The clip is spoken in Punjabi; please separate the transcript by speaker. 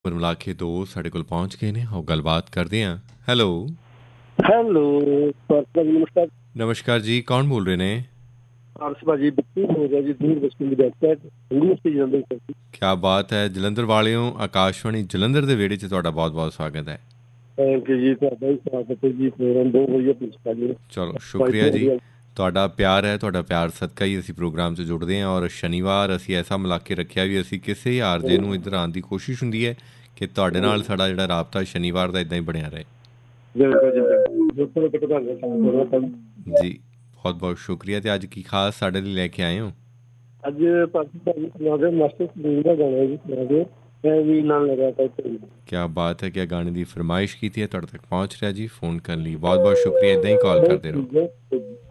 Speaker 1: ਮਿਲਾ ਕੇ ਦੋ ਸਾਡੇ ਕੋਲ ਪਹੁੰਚ ਗਏ ਨੇ। ਆਓ ਗੱਲਬਾਤ ਕਰਦੇ ਹਾਂ। ਹੈਲੋ।
Speaker 2: ਹੈਲੋ ਸਰ ਜੀ, ਨਮਸਕਾਰ।
Speaker 1: ਨਮਸਕਾਰ ਜੀ, ਕੌਣ ਬੋਲ ਰਹੇ ਨੇ?
Speaker 2: ਆਰਸ ਭਾਜੀ ਬਿੱਟੂ ਹੋ ਗਿਆ ਜੀ, ਦੂਰ ਬਸਤੀ ਦੀ ਬੈਕ ਯੂਨੀਵਰਸਿਟੀ ਜਲੰਧਰ ਸਰ।
Speaker 1: ਕਿਆ ਬਾਤ ਹੈ, ਜਲੰਧਰ ਵਾਲਿਓ। ਆਕਾਸ਼ਵਾਣੀ ਜਲੰਧਰ ਦੇ ਵਿਹੜੇ 'ਚ ਤੁਹਾਡਾ ਬਹੁਤ ਬਹੁਤ ਸਵਾਗਤ ਹੈ।
Speaker 2: ਥੈਂਕ ਯੂ ਜੀ, ਤੁਹਾਡਾ ਵੀ ਸਵਾਗਤ ਹੈ ਜੀ। ਪ੍ਰੋਗਰਾਮ ਬਹੁਤ ਵਧੀਆ ਪੇਸ਼ ਕਰ ਰਹੇ ਹੋ।
Speaker 1: ਚਲੋ ਸ਼ੁਕਰੀਆ ਜੀ, ਤੁਹਾਡਾ ਪਿਆਰ ਹੈ। ਤੁਹਾਡਾ ਪਿਆਰ ਸਦਕਾ ਹੀ ਅਸੀਂ ਪ੍ਰੋਗਰਾਮ 'ਚ ਜੁੜਦੇ ਹਾਂ। ਔਰ ਸ਼ਨੀਵਾਰ ਅਸੀਂ ਐਸਾ ਮਿਲਾ ਕੇ ਰੱਖਿਆ ਵੀ ਅਸੀਂ ਕਿਸੇ ਆਰਜੇ ਨੂੰ ਇੱਧਰ ਆਉਣ ਦੀ ਕੋਸ਼ਿਸ਼ ਹੁੰਦੀ ਹੈ ਕਿ ਤੁਹਾਡੇ ਨਾਲ ਸਾਡਾ ਜਿਹੜਾ ਰਾਬਤਾ ਸ਼ਨੀਵਾਰ ਦਾ ਇੱਦਾਂ ਹੀ ਬਣਿਆ ਰਹੇ ਜੀ। ਬਹੁਤ ਬਹੁਤ ਸ਼ੁਕਰੀਆ। ਅਤੇ ਅੱਜ ਕੀ ਖਾਸ ਸਾਡੇ ਲਈ ਲੈ ਕੇ ਆਏ ਹੋ?
Speaker 2: ਅੱਜ ਭਾਜੀ ਮਾਸਟਰ ਸਲੀਮ ਦਾ ਗਾਣਾ ਜੀ, ਸੁਣਾ ਦਿਓ। ਮੈਂ ਵੀ ਨਾਲ ਲਗਾ ਤਾ।
Speaker 1: ਕਿਆ ਬਾਤ ਹੈ, ਕਿਆ ਗਾਣੇ ਦੀ ਫਰਮਾਇਸ਼ ਕੀਤੀ ਹੈ, ਤੁਹਾਡੇ ਤੱਕ ਪਹੁੰਚ ਰਿਹਾ ਜੀ। ਫੋਨ ਕਰਨ ਲਈ ਬਹੁਤ ਬਹੁਤ ਸ਼ੁਕਰੀਆ। ਇੱਦਾਂ ਹੀ ਕਾਲ ਕਰਦੇ ਰਹੋ।